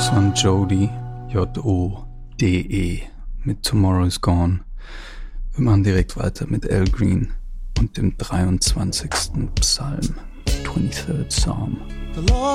Jode, Jode, mit Tomorrow is Gone. Wir machen direkt weiter mit Al Green und dem 23. Psalm, 23rd Psalm.